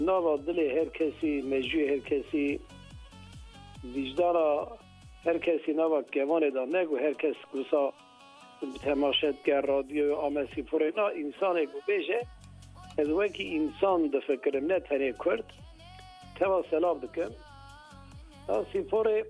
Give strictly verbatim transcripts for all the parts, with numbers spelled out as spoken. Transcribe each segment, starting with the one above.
ناوا دل هر کسی مجوی هر کسی وجدان هر کسی ناوا گوانه دا نگو هر کس گوسا تماشاگر رادیو آمسی پوره نا انسان گو بیشه از وکی انسان ده فکرم نه تنه کرد تما سلام دکم آسی پوره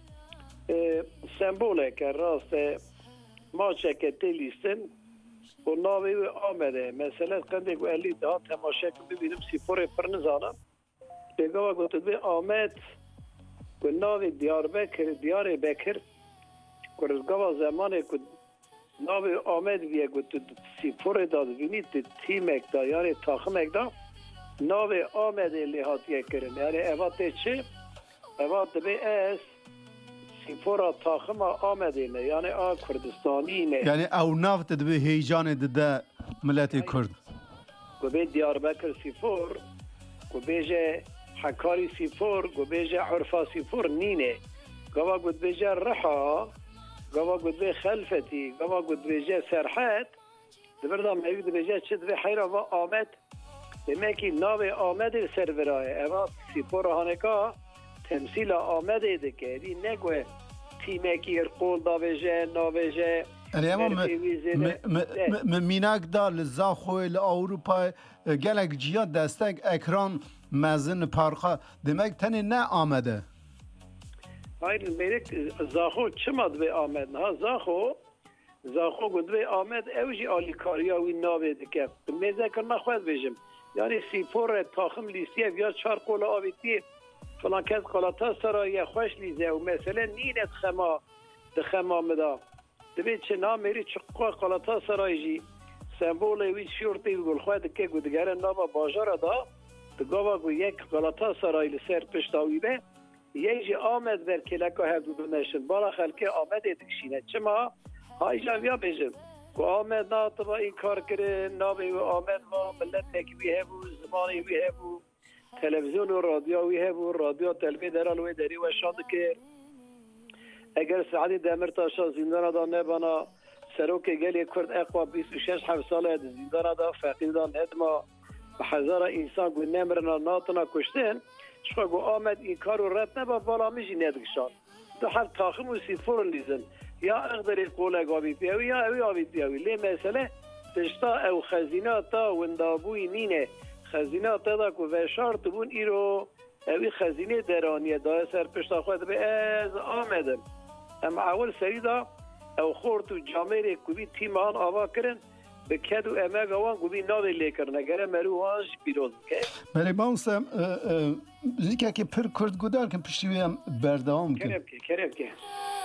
سمبوله که راست ما چکتی لیستن و ناوی و آمده مثلا کنده گو الی دا تماشا که ببینم سی پوره پر نزانم بگاه گوتد بی آمد و ناوی دیار بکر دیار بکر کرزگاه زمانه که ناوی آمد بیه گوتد سی پوره داد بینید تیمک دا یعنی تاخمک دا ناوی آمد لحاطیه کرن یعنی اوات چه؟ اوات بی اس سی پورا تاخم آمده نه یعنی آ کردستانی نه یعنی او نافت دبی هیجان دده ملت کرد گو بی دیار بکر سی پور گو بیجه حکاری سی پور گو بیجه عرفا سی پور نینه گوا گو بیجه رحا گوا گو بی خلفتی گوا گو بیجه سرحت دبردم هیو دو بیجه چه دبی حیرا و آمد دمکی ناو آمد سرورای اما سی پور هانکا تمثیل آمده دکه دی نگوه تیمکی ارقول داویجه ناویجه یعنی اما من میناک دا لزا خوی لأوروپا گلک جیاد دستک اکران مزن پارخا دمک تنی نه آمده hayır melek zaho çımad ve Ahmet ha zaho zaho gud ve Ahmet evji alikariya ve naved ke mezekar naxwed bejim yani sipor taxım lisiye ya çar qola aviti falan kes qalata saraya xoş lize و mesela ninet xema de xema meda de çe nameri çıqqa qalata sarayji sembol evi şurti gol xwed ke gudgara nava bajara da de gava go yek qalata saraylı ser piştawi be یکی آمد بر کلک ها هفت نشون بالا خلک آمد ادکشینه چما های جویا بجم که آمد نا طبعا این کار کرده نابی و آمد و ملت نکوی هبو زمانی وی هبو تلویزیون و رادیو وی هبو رادیو تلوی درال وی داری و شاد کرد اگر سعدی دمر تاشا زندان دا نبانا سروک گلی کرد اقوا بیست و شش هفت ساله زندان دا فقیر دا ندما و هزار انسان گو نمرنا ناتنا کشتن شو آمد این کارو رد نبا بالا میشی ندکشان ده هر تاخم و سیفور لیزن یا اقدر قوله گابی پیوی یا اوی آبی پیوی لی مسئله تشتا او خزینه تا وندابوی نینه خزینه تا دا که وشار تبون ایرو اوی خزینه درانیه دا سر پشتا خود به از آمدن اما اول سری دا او خورد و جامعه کوبی تیمان آوا کرن به کدو امه گوان گوبی ناوی لیکر نگره مروهاش بیروز که مری بانسم لیکه که پر کرد گودار کن پشتیوی هم بردام کن کرم که کرم که